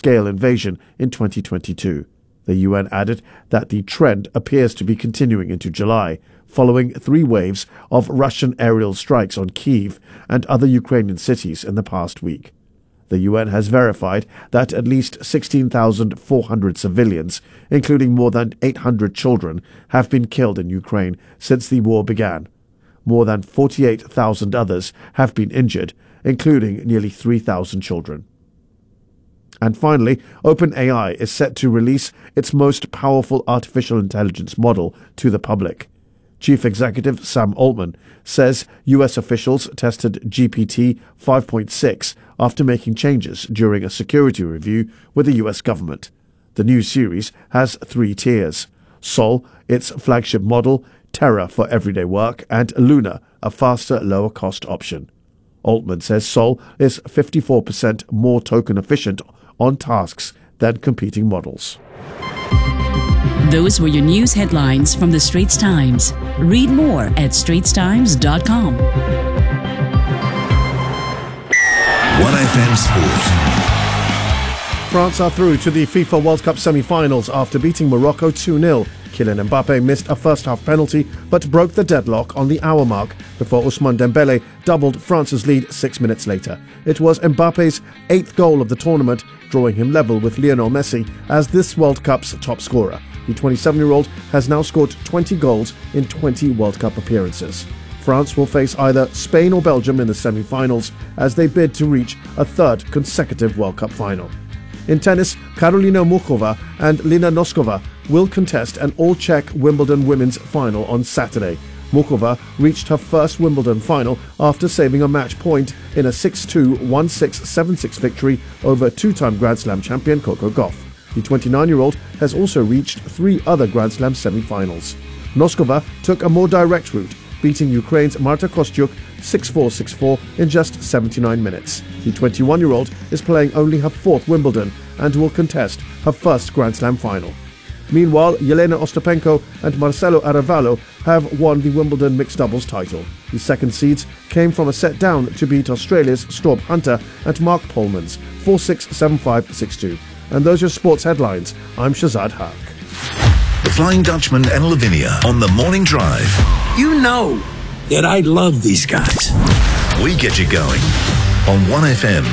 full-scale invasion in 2022. The UN added that the trend appears to be continuing into July, following 3 waves of Russian aerial strikes on Kyiv and other Ukrainian cities in the past week. The UN has verified that at least 16,400 civilians, including more than 800 children, have been killed in Ukraine since the war began. More than 48,000 others have been injured, including nearly 3,000 children. And finally, OpenAI is set to release its most powerful artificial intelligence model to the public. Chief Executive Sam Altman says U.S. officials tested GPT 5.6 after making changes during a security review with the U.S. government. The new series has 3 tiers: Sol, its flagship model, Terra for everyday work, and Luna, a faster, lower-cost option. Altman says Sol is 54% more token efficient on tasks than competing models. Those were your news headlines from the Straits Times. Read more at straitstimes.com. 1FM Sport. France are through to the FIFA World Cup semi-finals after beating Morocco 2-0. Kylian Mbappe missed a first-half penalty but broke the deadlock on the hour mark before Ousmane Dembele doubled France's lead 6 minutes later. It was Mbappe's 8th goal of the tournament, drawing him level with Lionel Messi as this World Cup's top scorer. The 27-year-old has now scored 20 goals in 20 World Cup appearances. France will face either Spain or Belgium in the semi-finals as they bid to reach a 3rd consecutive World Cup final. In tennis, Karolina Muchova and Lena Noskova will contest an all-Czech Wimbledon women's final on Saturday. Muchova reached her first Wimbledon final after saving a match point in a 6-2, 1-6, 7-6 victory over 2-time Grand Slam champion Coco Gauff. The 29-year-old has also reached 3 other Grand Slam semi-finals. Noskova took a more direct route, beating Ukraine's Marta Kostyuk 6-4, 6-4 in just 79 minutes. The 21-year-old is playing only her 4th Wimbledon and will contest her first Grand Slam final. Meanwhile, Yelena Ostapenko and Marcelo Arevalo have won the Wimbledon mixed doubles title. The second seeds came from a set down to beat Australia's Storm Hunter and Mark Polmans 4-6, 7-5, 6-2. And those are your sports headlines. I'm Shazad Haq. The Flying Dutchman and Lavinia on the Morning Drive. You know that I love these guys. We get you going on 1FM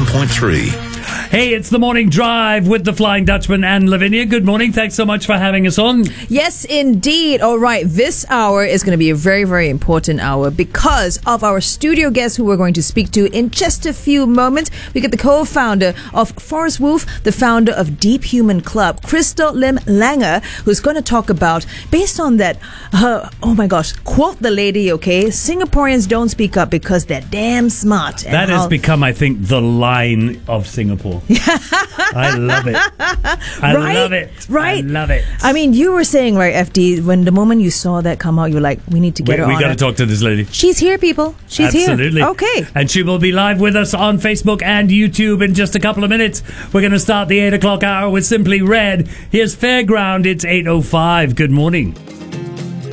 91.3. Hey, it's the Morning Drive with the Flying Dutchman and Lavinia. Good morning. Thanks so much for having us on. Yes, indeed. All right. This hour is going to be a very, very important hour because of our studio guest who we're going to speak to in just a few moments. We get the co-founder of Forest Wolf, the founder of Deep Human Club, Crystal Lim Langer, who's going to talk about, based on that, oh my gosh, quote the lady, okay? Singaporeans don't speak up because they're damn smart. That has become, I think, the line of Singapore. I love it. I love it. Right? I love it. I mean, you were saying, right, FD, when the moment you saw that come out, you were like, we need to get her on. We got to talk to this lady. She's here, people. She's Absolutely. here. Okay. And she will be live with us on Facebook and YouTube in just a couple of minutes. We're going to start the 8 o'clock hour with Simply Red. Here's Fairground. It's 8:05. Good morning.